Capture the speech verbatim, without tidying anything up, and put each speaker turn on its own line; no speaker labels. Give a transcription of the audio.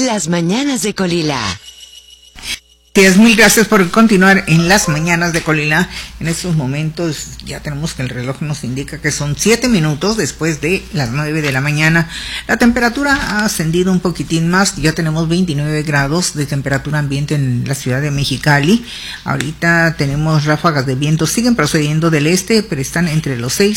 Las mañanas de Colila.
Mil gracias por continuar en las mañanas de Colila. En estos momentos ya tenemos que el reloj nos indica que son siete minutos después de las nueve de la mañana. La temperatura ha ascendido un poquitín más, ya tenemos veintinueve grados de temperatura ambiente en la ciudad de Mexicali. Ahorita tenemos ráfagas de viento, siguen procediendo del este, pero están entre los seis